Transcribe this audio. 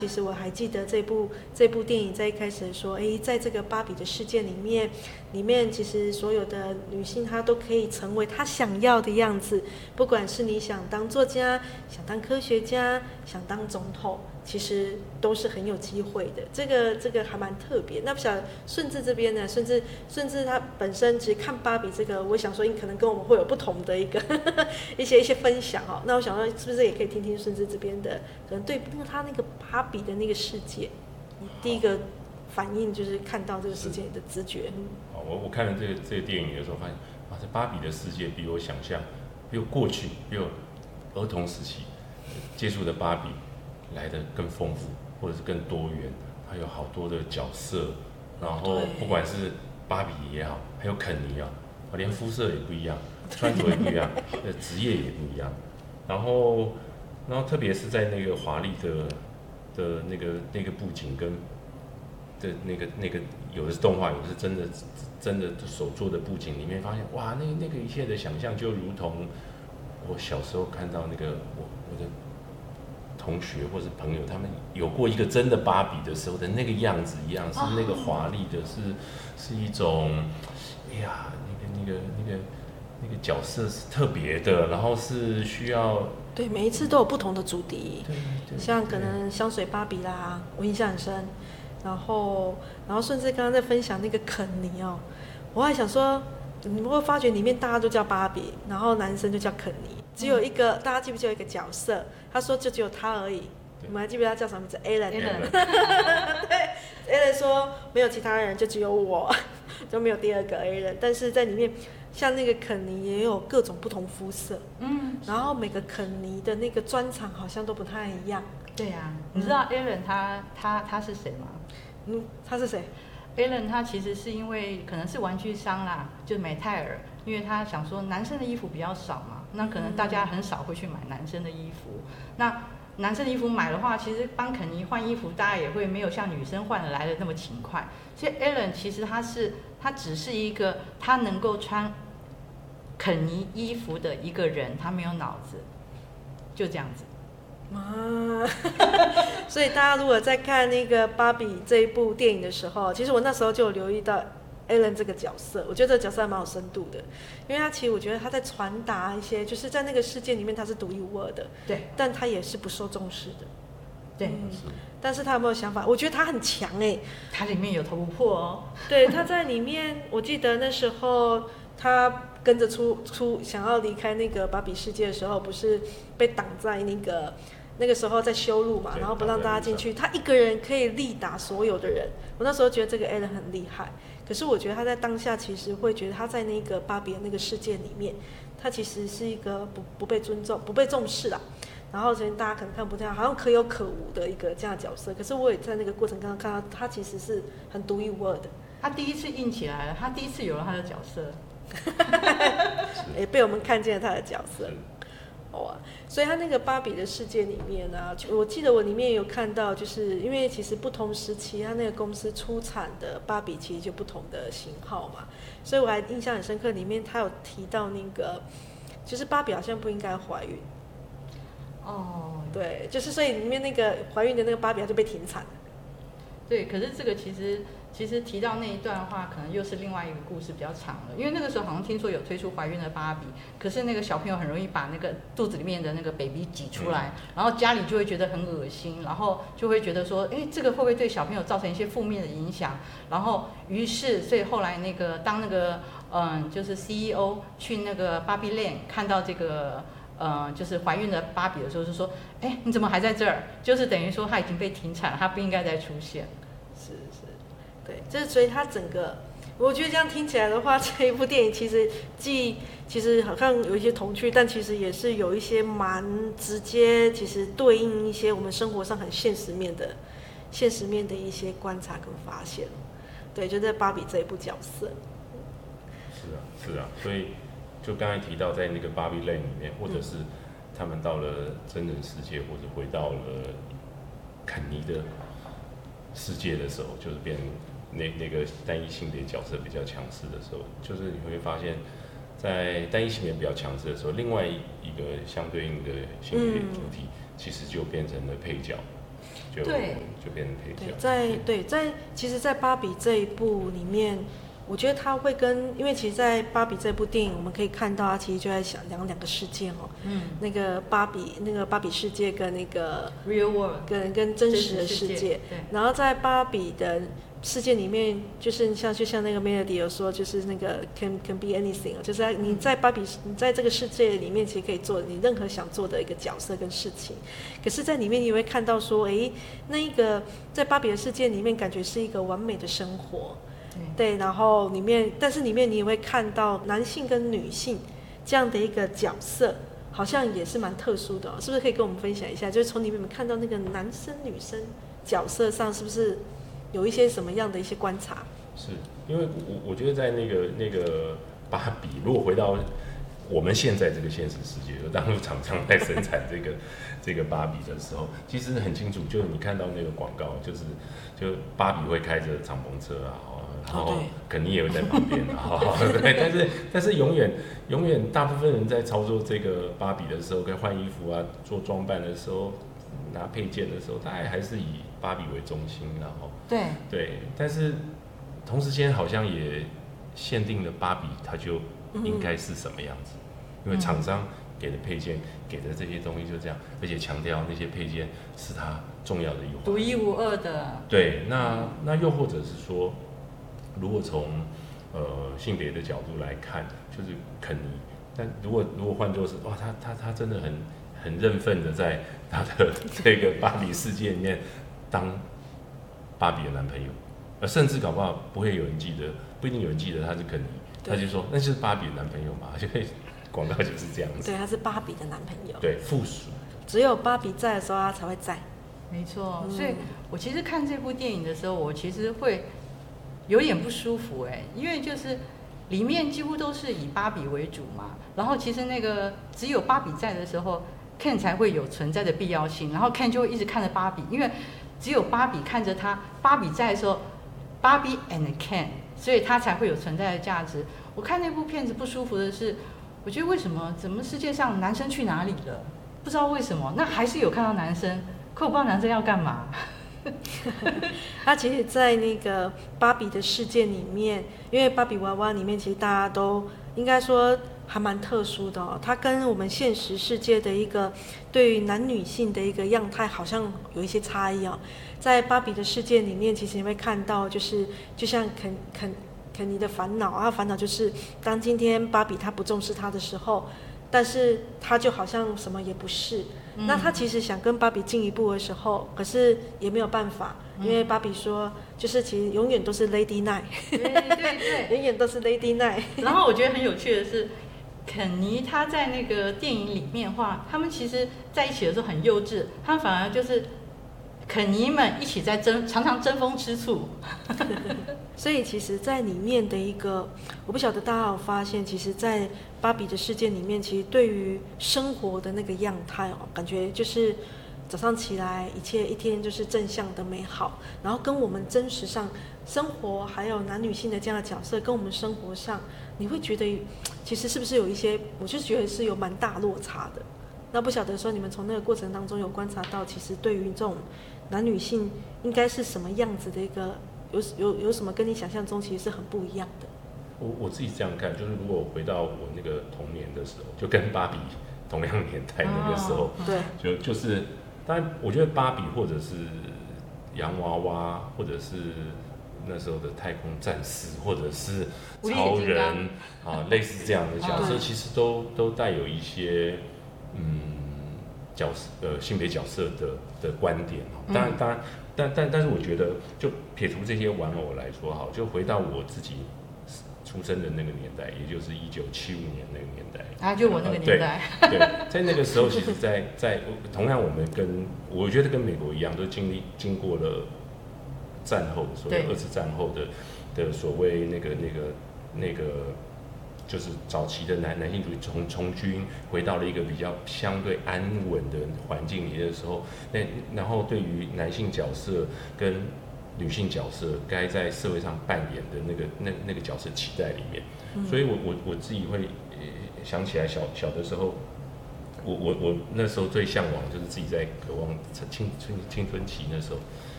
其实我还记得这部电影在一开始说，在这个芭比的世界里面其实所有的女性她都可以成为她想要的样子，不管是你想当作家、想当科学家、想当总统，其实都是很有机会的。这个还蛮特别。那不晓得顺治这边呢，顺治他本身其实看芭比这个，我想说可能跟我们会有不同的一个一些分享哦。那我想说是不是也可以听听顺治这边的，可能对他那个芭比的那个世界，第一个反应就是看到这个世界的直觉。 我看了这个电影的时候，发现哇，这芭比的世界比我想象，比我过去，比我儿童时期接触的芭比来得更丰富，或者是更多元。它有好多的角色，然后不管是芭比也好，还有肯尼啊，连肤色也不一样，穿着也不一样，职业也不一样。然后特别是在那个华丽的那个布景跟的那个有的是动画，有的是真的手做的布景里面，发现哇，那个一切的想象就如同我小时候看到那个我的同学或是朋友，他们有过一个真的芭比的时候的那个样子一样，是那个华丽的，是一种，哎呀，那个角色是特别的，然后是需要。 对，每一次都有不同的主题， 对像可能香水芭比啦，我印象很深。然后顺治刚刚在分享那个肯尼哦，我还想说，你们会发觉里面大家都叫芭比，然后男生就叫肯尼，只有一个，大家记不记得有一个角色？他说就只有他而已。你们还记不记得他叫什么名字 ？Alan。对 ，Alan 说没有其他人，就只有我，就没有第二个 Alan。但是在里面，像那个肯尼也有各种不同肤色，然后每个肯尼的那个专长好像都不太一样。 对呀，你知道 Alan 他是谁吗？ 他是谁 ？Alan 他其实是因为可能是玩具商啦，就美泰尔，因为他想说男生的衣服比较少嘛，那可能大家很少会去买男生的衣服。那男生的衣服买的话，其实帮肯尼换衣服，大家也会没有像女生换的来的那么勤快。所以 Alan 其实他只是一个他能够穿肯尼衣服的一个人，他没有脑子，就这样子。 所以大家如果在看那个芭比这一部电影的时候，其实我那时候就有留意到 Alan 这个角色，我觉得这个角色还蛮有深度的，因为他其实我觉得他在传达一些，就是在那个世界里面他是独一无二的， 对， 但他也是不受重视的， 对， 但是他有没有想法？我觉得他很强他里面有头不破哦， 对，他在里面，我记得那时候他跟着想要离开那个芭比世界的时候，不是被挡在那个时候在修路嘛，然后不让大家进去，他一个人可以力打所有的人。我那时候觉得这个 Alan 很厉害，可是我觉得他在当下其实会觉得他在那个芭比的那个世界里面，他其实是一个不被尊重、不被重视啦。然后大家可能看不见，好像可有可无的一个这样的角色。可是我也在那个过程当中看到，他其实是很独一无二的。 他第一次硬起来了，他第一次有了他的角色， 也被我们看见了他的角色。所以他那个芭比的世界里面呢，我记得我里面有看到，就是因为其实不同时期他那个公司出产的芭比其实就不同的型号嘛，所以我还印象很深刻，里面他有提到那个，就是芭比好像不应该怀孕。对，就是所以里面那个怀孕的那个芭比，她就被停产了。 对，可是这个其实提到那一段的话，可能又是另外一个故事比较长了。因为那个时候好像听说有推出怀孕的芭比，可是那个小朋友很容易把那个肚子里面的那个 baby 挤出来，然后家里就会觉得很恶心，然后就会觉得说，这个会不会对小朋友造成一些负面的影响？然后于是，所以后来那个当那个就是 CEO 去那个 Barbie Land 看到这个。就是怀孕的芭比的时候，就说：“你怎么还在这儿？”就是等于说她已经被停产了，她不应该再出现。 是，对，这所以她整个，我觉得这样听起来的话，这一部电影其实好像有一些童趣，但其实也是有一些蛮直接，其实对应一些我们生活上很现实面的一些观察跟发现。对，就在芭比这一部角色。 是啊，所以。就刚才提到，在那个 Barbie Land 里面，或者是他们到了真人世界，或者回到了肯尼的世界的时候，就是变那个单一性别角色比较强势的时候，就是你会发现，在单一性别比较强势的时候，另外一个相对应的性别主体，其实就变成了配角， 就对就变成配角。 其实，在芭比这一部里面，我觉得他会因为其实，在芭比这部电影，我们可以看到，他其实就在想两个世界哦，那个芭比世界跟那个 real world 跟真实的世界， 对。 然后在芭比的世界里面，就像那个 Melody 有说，就是那个 can be anything， 就是你在你在这个世界里面，其实可以做你任何想做的一个角色跟事情。可是，在里面你会看到说，那一个在芭比的世界里面，感觉是一个完美的生活。对，然后但是里面你也会看到男性跟女性这样的一个角色，好像也是蛮特殊的是不是可以跟我们分享一下？就是从里面看到那个男生女生角色上，是不是有一些什么样的一些观察？ 是因为我觉得在那个芭比，如果回到我们现在这个现实世界，当初厂商在生产这个芭比的时候，其实很清楚，就是你看到那个广告，就芭比会开着敞篷车啊，然后肯尼也会在旁边啊，对，但是永远大部分人在操作这个芭比的时候，跟换衣服啊、做装扮的时候、拿配件的时候，大概还是以芭比为中心，然后对，但是同时间好像也限定了芭比它就应该是什么样子，因为厂商给的配件、给的这些东西就这样，而且强调那些配件是它重要的一环， 独一无二的。对， 那又或者是说，如果从性别的角度来看，就是肯尼。但如果换作是哇，他真的很认份的在他的这个芭比世界里面当芭比的男朋友，甚至搞不好不一定有人记得他是肯尼，他就说那就是芭比的男朋友嘛，就广告就是这样子。 对，他是芭比的男朋友。 对，附属。 只有芭比在的时候，他才会在。 没错，所以我其实看这部电影的时候，我其实会有点不舒服因为就是里面几乎都是以芭比为主嘛，然后其实那个只有芭比在的时候 ，Ken 才会有存在的必要性，然后 Ken 就会一直看着芭比，因为只有芭比看着他，芭比在的时候，芭比 and Ken， 所以他才会有存在的价值。我看那部片子不舒服的是，我觉得为什么怎么世界上男生去哪里了？不知道为什么，那还是有看到男生，可我不知道男生要干嘛。 他其实，在那个芭比的世界里面，因为芭比娃娃里面，其实大家都应该说还蛮特殊的它跟我们现实世界的一个对于男女性的一个样态，好像有一些差异在芭比的世界里面，其实你会看到，就像肯尼的烦恼他烦恼就是当今天芭比他不重视他的时候，但是他就好像什么也不是。那他其实想跟芭比进一步的时候，可是也没有办法，因为芭比说，就是其实永远都是 Lady Night， 对，永远都是 Lady Night。 然后我觉得很有趣的是，肯尼他在那个电影里面话，他们其实在一起的时候很幼稚，他们反而就是肯尼们一起在常常争风吃醋。 所以其实在里面的一个，我不晓得大家有发现，其实在芭比的世界里面，其实对于生活的那个样态感觉就是早上起来一切一天就是正向的美好，然后跟我们真实上生活还有男女性的这样的角色跟我们生活上，你会觉得其实是不是有一些，我就觉得是有蛮大落差的。那不晓得说你们从那个过程当中有观察到，其实对于这种男女性应该是什么样子的一个，有什么跟你想象中其实是很不一样的？ 我自己这样看，就是如果回到我那个童年的时候，就跟芭比同样年代那个时候， 对， 就是当然我觉得芭比或者是洋娃娃，或者是那时候的太空战士，或者是超人类似这样的角色，其实都带有一些性别角色的观点。当然，但是我觉得，就撇除这些玩偶来说，好，就回到我自己出生的那个年代，也就是1975年那个年代就我那个年代。 对，在那个时候，其实在同样我们我觉得跟美国一样，都经过了战后所谓二次战后的所谓那个就是早期的男性主义从军，回到了一个比较相对安稳的环境里的时候，然后对于男性角色跟女性角色该在社会上扮演的那个角色期待里面，所以我自己会想起来小的时候， 我那时候最向往就是自己在渴望青春期那时候，